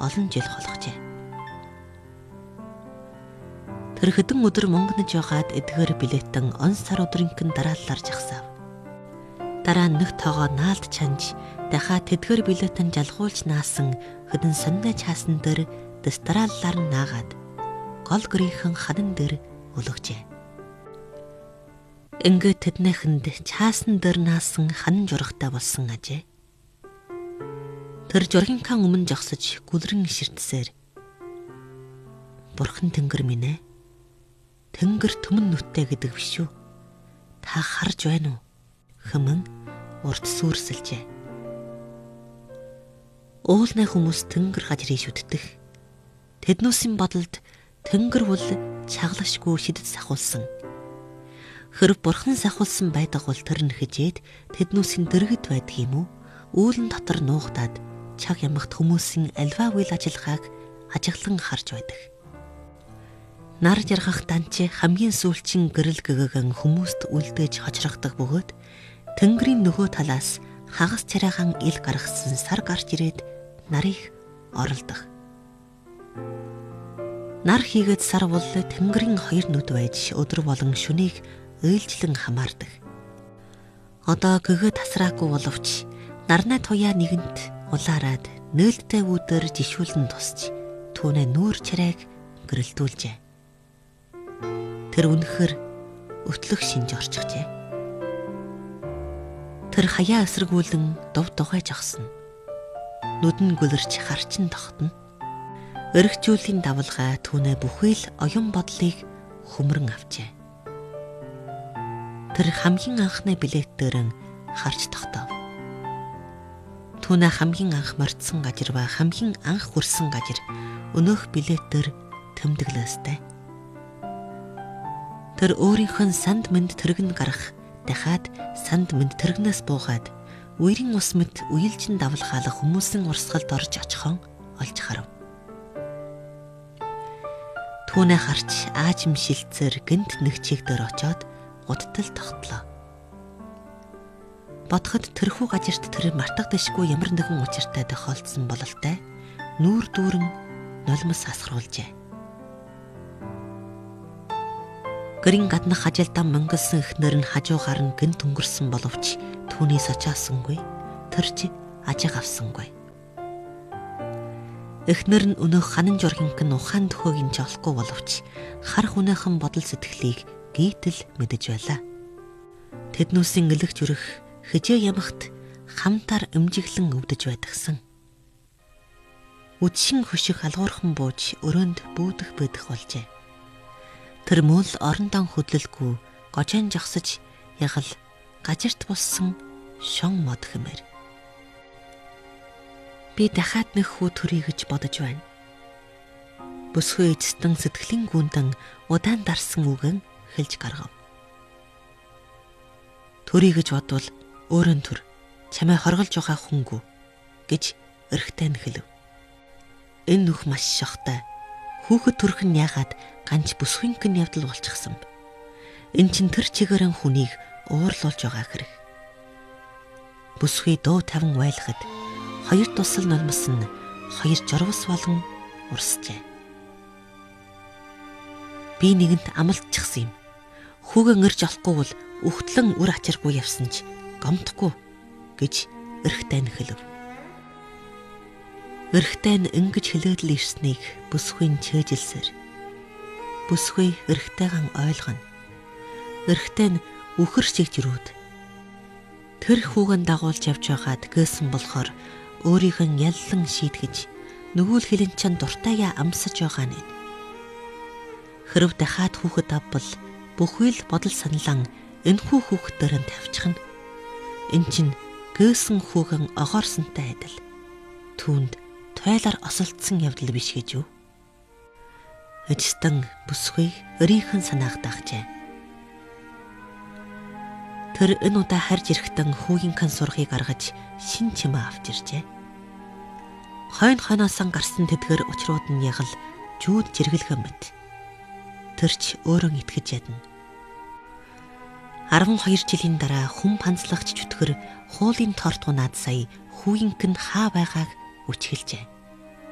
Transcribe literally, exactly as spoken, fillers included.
олон жил хологжээ. Тэр хэдэн өдөр мөнгөнөж байгаад эдгээр билетэн он сар өдрийнхэн дарааллаар жагсав. Дараа нь нэг тоогоо наалд чанж дахиад тэдгээр билетэн жалгуулж наасан хэдэн соннэж хаасан дээр дэстараллаар наагаад гол гэрийнхэн ханан дээр өлгөжээ. Ингээд тэднийхэнд чаасан дээр наасан ханан жургатай болсон ажээ. Тэр жургийнхаа өмнө жогсож гүлрэн ширтсээр "Бурхан Тэнгэр минь ээ. Тэнгэр түмэн нүттэй гэдэг биш үү? Та харж байна уу?" хэмээн урд сүрсэлжээ. Уулнай хүмүүс тэнгэр гажрыг шүтдэг. Тэднүүсийн бодолд тэнгэр бол чаглашгүй шидэд сахуулсан. Хэрв бурхан сахуулсан байдаг бол тэр нь хижээд тэднүүсийн дэргэд байдаг юм уу? Үүлэн дотор нуугдаад чаг ямагт хүмүүсийн альва үйл ажиллагааг ажиглан харж байдаг. Нар жаргах данч хамгийн сүүлчийн гэрэл гэгэгэн хүмүүст үлдээж хожрогдох бөгөөд тэнгэрийн нөгөө талаас хагас царайгаан ил гаргасан сар гарч ирээд нарыг оролдох. Нар хийгээд сар бол тэнгэрийн хоёр нүд байж өдөр болон шөнийг ээлжлэн хамаардаг. Одоо гэгээ тасраагүй боловч нарнай туяа нэгэнт улаарад нээлттэй үүдээр жишүүлэн тусч түүнээ нүүр чарайг гэрэлтүүлжээ. Тэр үнэхээр өтлөх шинж орчихжээ. Тэр хаяа эсэргүүлэн дув дугай жогсно. Нүдэн гүлэрч харчин тогтно. Өргөжүүлийн давалгаа түүнээ бүхий л оюун бодлыг хөмрөн авчээ. Тэр хамгийн анхны билетээр нь харж тогтов. Түүнээ хамгийн анх мордсон гажир ба хамгийн анх хүрсэн гажир өнөөх билетээр тэмдэглэстэй. Тэр өөрийнх нь санд мэнд тэргэн гарах дахиад санд мэнд тэргнээс буугаад үерийн ус мэт үелжин давлгаалах хүмүүсийн урсгалд орж очихон олж харав. Түүнээ харч аажим шилцээр гэнт нэг чигдэр очоод гудтал тогтлоо. Бодоход тэрхүү гажирт тэр мартагдашгүй ямар нэгэн учиртай тохиолдсон бололтой нүүр дүүрэн нулимс асгаруулжээ. Гэрийн гаднах ажилдаа мөнгөсөн эхнэр нь хажуугаар нь гэнт өнгөрсөн боловч түүнээс очаасангүй, тэр ч ажиг авсангүй. Эхнэр нь өнөөх ханан жургинх нь ухаан төхөөг нь жолохгүй боловч хар хүнийхэн бодол сэтгэлийг гítэл мэдэж байлаа. Тэднүүсийн элэг зүрх хижээ ямагт хамтаар эмжиглэн өвдөж байдагсан. Үдшин хөших алгуурхан бууж өрөөнд бүүдэх бэдэх болжээ. Тэр мөн л орондоо хөдлөлгүй гожон жогсож ягал гажирт болсон шон мод хэмээр. Би дахиад нэг хүү төрий гэж бодож байна. Бүсгүй эцэстэн сэтгэлийн гүндэн удаан дарсан үгэн хэлж гаргав. Төрий гэж бодвол өөрөө төр чамайг хорголж байгаа хүнгүй гэж эрхтэй нь хэлв. Энэ нүх маш шохтой. Хүүхэд төрх нь яагаад ганц бүсгүйнхэн явдал болчихсон бэ? Эн чин тэр чигээрэн хүнийг уурлуулж байгаа хэрэг. Бүсгүй дуу таван байлахад хоёр тусал нулимс нь хоёр журвас болон урсжээ. Би нэгэнт амлалтчихсан юм. Хүүгэн ирж олохгүй бол өгтлэн үр ачиргүй явсан ч гомдохгүй гэж эрхтэй нь хэлв. Эрхтэй нь ингэж хэлээд л ирснийг бүсгүйн чэйжилсээр. Бүсгүй эрхтэйгэн ойлгоно. Эрхтэй нь үхэр шиг жирүүд. Тэр хүүгэн дагуулж явж байгаад гээсэн болохоор өөрийнх нь яллан шийтгэж нөгөөл хилэн чан дуртайгаа амсаж байгаа нь. Хэрв дахиад хүүхэд авбал бүхий л бодол саналан энэхүү хүүхдээр нь тавьчихна. Эн чин гээсэн хүүгэн огоорсонтой адил. Түүнд тойлоор осолдсон явдал биш гэж юу? Эцэстэн бүсгүй өрийнхэн санаах дагчээ. Тэр энэ удаа харж ирэхдээ хүүгийнхэн сургыг гаргаж шин чимээ авч иржээ. Хойн хойноосоо гарсан тэдгэр учрууд нь ягал жүүд жиргэлгэн мэт. Тэр ч өөрөө итгэж ядна. арван хоёр жилийн дараа хүн панцлагч чөтгөр хуулын торт гунаад сая хүүгийнхэн хаа байгааг үчгэлжээ.